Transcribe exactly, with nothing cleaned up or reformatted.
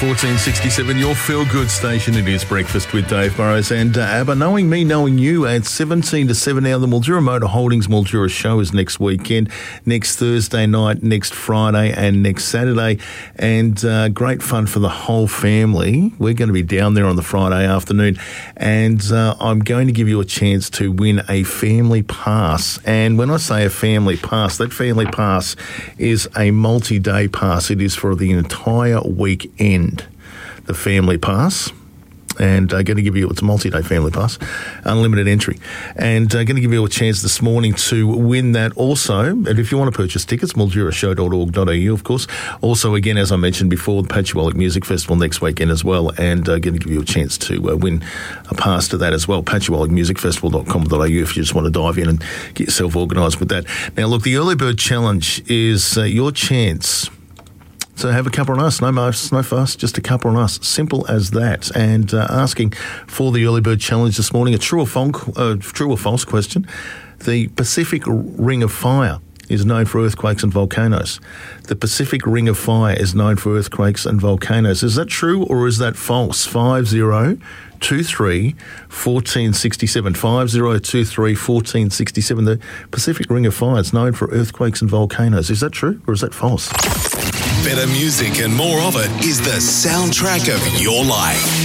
fourteen sixty-seven, your feel-good station. It is Breakfast with Dave Burrows and uh, ABBA. Knowing me, knowing you, at seventeen to seven now. The Mildura Motor Holdings Mildura show is next weekend, next Thursday night, next Friday and next Saturday. And uh, great fun for the whole family. We're going to be down there on the Friday afternoon. And uh, I'm going to give you a chance to win a family pass. And when I say a family pass, that family pass is a multi-day pass. It is for the entire weekend. The family pass, and I'm going to give you, it's a multi-day family pass, unlimited entry, and I'm going to give you a chance this morning to win that also. And if you want to purchase tickets, mildura show dot org dot a u, of course. Also, again, as I mentioned before, the Patchwork Music Festival next weekend as well, and I'm going to give you a chance to uh, win a pass to that as well, patchwork music festival dot com dot a u, if you just want to dive in and get yourself organised with that. Now, look, the Early Bird Challenge is uh, your chance. So have a couple on us, no most, no fuss, just a couple on us. Simple as that. And uh, asking for the Early Bird Challenge this morning, a true or, false, uh, true or false question. The Pacific Ring of Fire is known for earthquakes and volcanoes. The Pacific Ring of Fire is known for earthquakes and volcanoes. Is that true or is that false? five zero two three one four six seven. five zero two three one four six seven. The Pacific Ring of Fire is known for earthquakes and volcanoes. Is that true or is that false? Better music and more of it is the soundtrack of your life.